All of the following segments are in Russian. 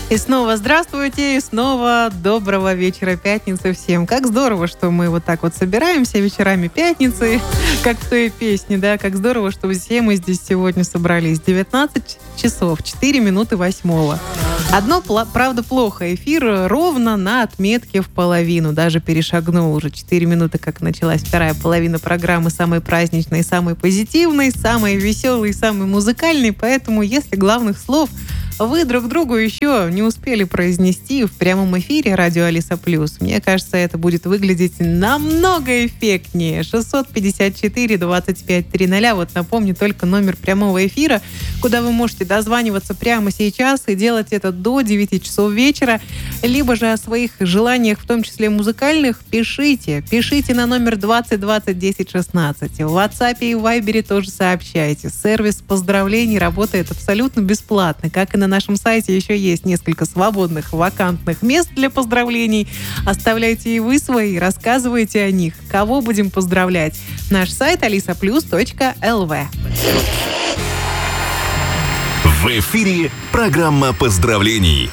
И снова здравствуйте, и снова доброго вечера пятницы всем. Как здорово, что мы вот так вот собираемся вечерами пятницы, как в той песне, да, как здорово, что все мы здесь сегодня собрались. 19 часов, 4 минуты 8. Одно, правда, плохо. Эфир ровно на отметке в половину. Даже перешагнул уже 4 минуты, как началась вторая половина программы, самой праздничной, самой позитивной, самой веселой, самой музыкальной. Поэтому, если главных слов вы друг другу еще не успели произнести в прямом эфире радио Алиса Плюс, мне кажется, это будет выглядеть намного эффектнее. 654-25-00. Вот напомню только номер прямого эфира, куда вы можете дозваниваться прямо сейчас и делать это до 9 часов вечера. Либо же о своих желаниях, в том числе музыкальных, пишите. Пишите на номер 20 20 10 16. В WhatsApp и Viber тоже сообщайте. Сервис поздравлений работает абсолютно бесплатно, как и на нашем сайте еще есть несколько свободных вакантных мест для поздравлений. Оставляйте и вы свои, рассказывайте о них. Кого будем поздравлять? Наш сайт alisaplus.lv. В эфире программа поздравлений.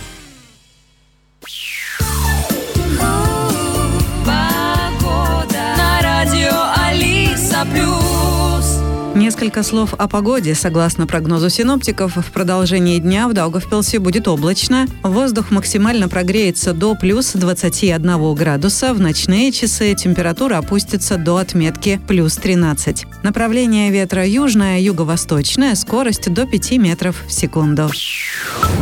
Погода на радио Алиса Плюс. Несколько слов о погоде. Согласно прогнозу синоптиков, в продолжении дня в Даугавпилсе будет облачно. Воздух максимально прогреется до плюс 21 градуса. В ночные часы температура опустится до отметки плюс 13. Направление ветра южное, юго-восточное, скорость до 5 метров в секунду.